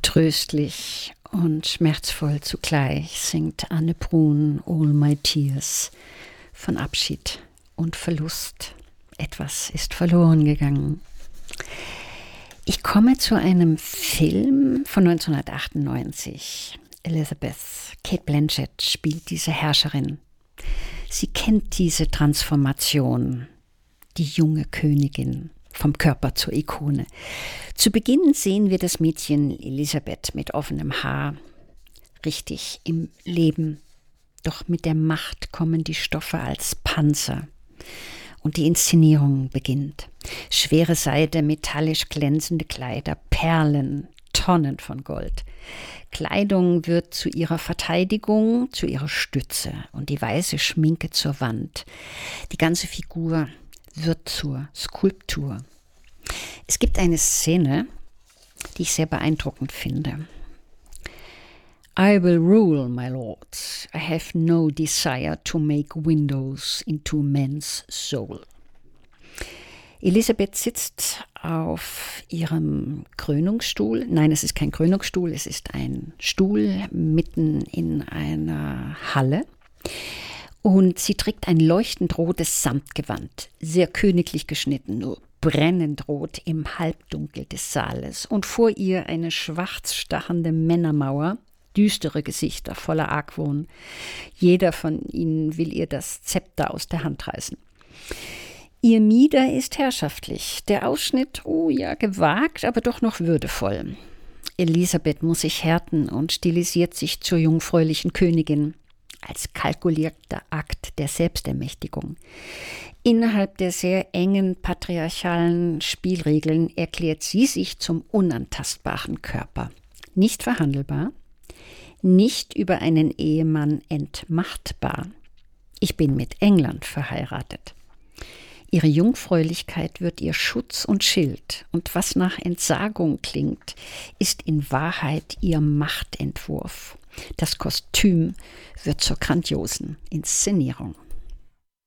Tröstlich und schmerzvoll zugleich singt Anne Brun All My Tears von Abschied und Verlust. Etwas ist verloren gegangen. Ich komme zu einem Film von 1998. Elizabeth, Cate Blanchett spielt diese Herrscherin. Sie kennt diese Transformation, die junge Königin vom Körper zur Ikone. Zu Beginn sehen wir das Mädchen Elisabeth mit offenem Haar, richtig im Leben. Doch mit der Macht kommen die Stoffe als Panzer. Und die Inszenierung beginnt. Schwere Seide, metallisch glänzende Kleider, Perlen, Tonnen von Gold. Kleidung wird zu ihrer Verteidigung, zu ihrer Stütze und die weiße Schminke zur Wand. Die ganze Figur wird zur Skulptur. Es gibt eine Szene, die ich sehr beeindruckend finde. I will rule, my lord. I have no desire to make windows into men's soul. Elisabeth sitzt auf ihrem Krönungsstuhl. Nein, es ist kein Krönungsstuhl, es ist ein Stuhl mitten in einer Halle. Und sie trägt ein leuchtend rotes Samtgewand, sehr königlich geschnitten, nur brennend rot im Halbdunkel des Saales. Und vor ihr eine schwarz stachende Männermauer, düstere Gesichter voller Argwohn. Jeder von ihnen will ihr das Zepter aus der Hand reißen. Ihr Mieder ist herrschaftlich, der Ausschnitt, oh ja, gewagt, aber doch noch würdevoll. Elisabeth muss sich härten und stilisiert sich zur jungfräulichen Königin als kalkulierter Akt der Selbstermächtigung. Innerhalb der sehr engen patriarchalen Spielregeln erklärt sie sich zum unantastbaren Körper. Nicht verhandelbar, nicht über einen Ehemann entmachtbar. Ich bin mit England verheiratet. Ihre Jungfräulichkeit wird ihr Schutz und Schild, und was nach Entsagung klingt, ist in Wahrheit ihr Machtentwurf. Das Kostüm wird zur grandiosen Inszenierung.